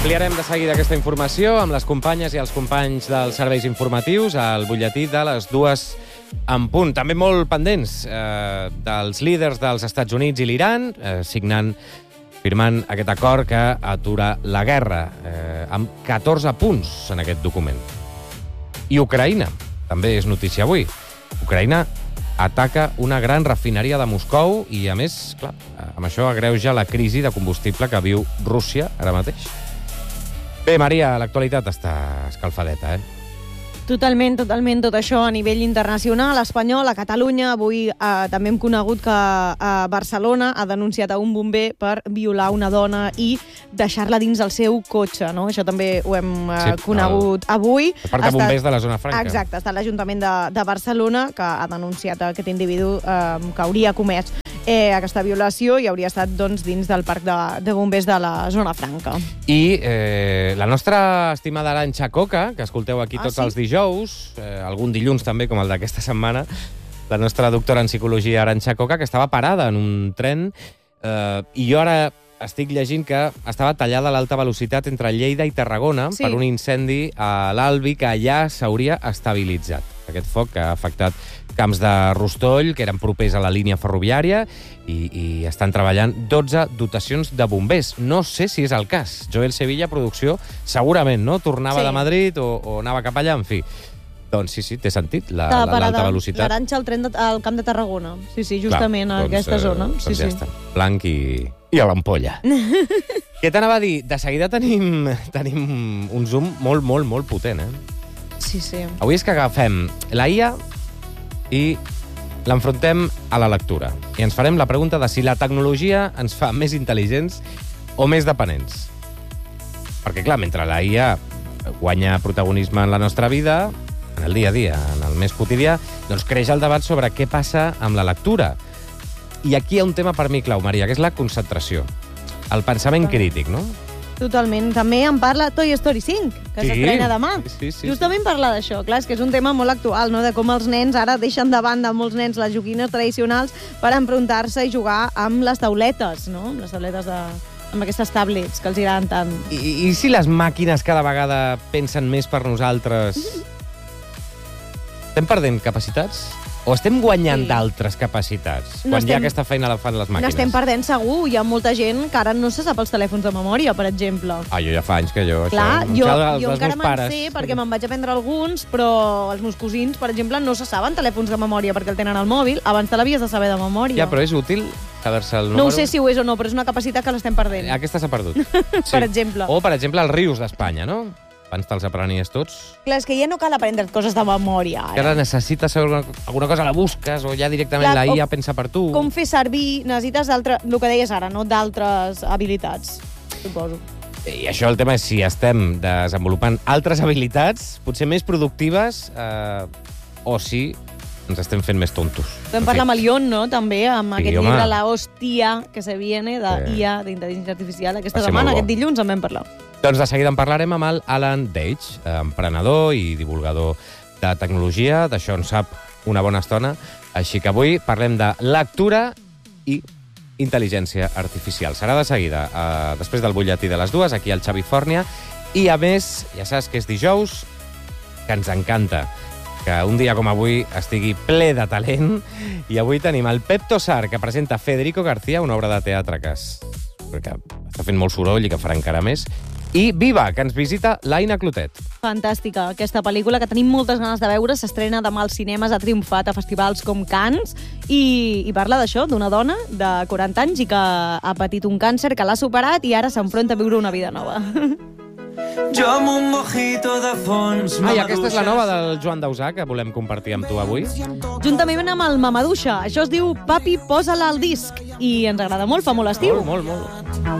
Ampliarem de seguida aquesta informació amb les companyes i els companys dels serveis informatius al butlletí de les 2 en punt. També molt pendents dels líders dels Estats Units i l'Iran, firmant aquest acord que atura la guerra, amb 14 punts en aquest document. I Ucraïna, també és notícia avui. Ucraïna ataca una gran refineria de Moscou i, a més, clar, amb això agreuja la crisi de combustible que viu Rússia ara mateix. Bé, Maria, l'actualitat està escalfadeta, Totalment, tot això a nivell internacional, espanyol, a Catalunya. Avui també hem conegut que Barcelona ha denunciat a un bomber per violar una dona i deixar-la dins el seu cotxe, no? Això també ho hem conegut avui. El parc de bombers de la zona franca. Exacte, està l'Ajuntament de Barcelona, que ha denunciat aquest individu que hauria comès aquesta violació i hauria estat dins del parc de bombers de la zona franca. I la nostra estimada Arantxa Coca, que escolteu aquí tots els dijous, algun dilluns també, com el d'aquesta setmana, la nostra doctora en psicologia Arantxa Coca, que estava parada en un tren, i jo ara estic llegint que estava tallada l'alta velocitat entre Lleida i Tarragona per un incendi a l'Albi que allà s'hauria estabilitzat. Aquest foc que ha afectat camps de Rostoll, que eren propers a la línia ferroviària, i estan treballant 12 dotacions de bombers. No sé si és el cas. Joel Sevilla, producció, segurament, no? Tornava de Madrid o anava cap allà, en fi. Doncs sí, té sentit, l'alta velocitat. L'Arantxa al camp de Tarragona. Sí, justament a aquesta zona. Doncs ja està, blanc i a l'ampolla. Què t'anava a dir? De seguida tenim un zoom molt, molt, molt potent, Sí. Avui és que agafem la IA i l'enfrontem a la lectura. I ens farem la pregunta de si la tecnologia ens fa més intel·ligents o més dependents. Perquè, clar, mentre la IA guanya protagonisme en la nostra vida, en el dia a dia, en el més quotidià, doncs creix el debat sobre què passa amb la lectura. I aquí hi ha un tema per mi clau, Maria, que és la concentració. El pensament crític, no? Totalment. També en parla Toy Story 5, que s'estrena demà. Sí. Justament parla d'això. Clar, és que és un tema molt actual, no? De com els nens ara deixen de banda, molts nens, les joguines tradicionals per enfrontar-se i jugar amb les tauletes, no? Amb les tauletes amb aquestes tablets que els agraden tant. I si les màquines cada vegada pensen més per nosaltres? Estem perdent capacitats? O estem guanyant d'altres capacitats? Quan ja aquesta feina la fan les màquines. N'estem perdent segur. Hi ha molta gent que ara no se sap els telèfons de memòria, per exemple. Jo ja fa anys que jo... Clar, jo encara me'n sé perquè me'n vaig aprendre alguns, però els meus cosins, per exemple, no se saben telèfons de memòria perquè el tenen al mòbil. Abans te l'havies de saber de memòria. Ja, però és útil saber-se el número? No ho sé si ho és o no, però és una capacitat que l'estem perdent. Aquesta s'ha perdut. Per exemple. O, per exemple, els rius d'Espanya, no? Abans te'ls aprenies tots. Clar, és que ja no cal aprendre coses de memòria. Que ara necessites saber alguna cosa, la busques, o ja directament la IA pensa per tu. Com fer servir, necessites el que deies ara, no? D'altres habilitats, suposo. I això el tema és si estem desenvolupant altres habilitats, potser més productives, o si ens estem fent més tontos. Vam parlar amb el Ion, no?, també, amb aquest llibre, La hòstia que se viene, d'IA, d'intel·ligència artificial. Aquesta setmana, aquest dilluns, en vam parlar. Doncs de seguida en parlarem amb el Alan Dage, emprenedor i divulgador de tecnologia. D'això en sap una bona estona. Així que avui parlem de lectura i intel·ligència artificial. Serà de seguida, després del butlletí de les 2, aquí al Xavi Fòrnia. I, a més, ja saps que és dijous, que ens encanta que un dia com avui estigui ple de talent. I avui tenim el Pep Tosar, que presenta Federico García, una obra de teatre que està fent molt soroll i que farà encara més. I Viva, que ens visita l'Aina Clotet. Fantàstica, aquesta pel·lícula que tenim moltes ganes de veure. S'estrena demà als cinemes, ha triomfat a festivals com Cannes i parla d'això, d'una dona de 40 anys i que ha patit un càncer, que l'ha superat i ara s'enfronta a viure una vida nova. Jo amb un mojito de fons... I aquesta és la nova del Joan Dausà, que volem compartir amb tu avui. Juntament amb el Mamaduixa. Això es diu Papi, posa-la al disc. I ens agrada molt, fa molt estiu. Molt.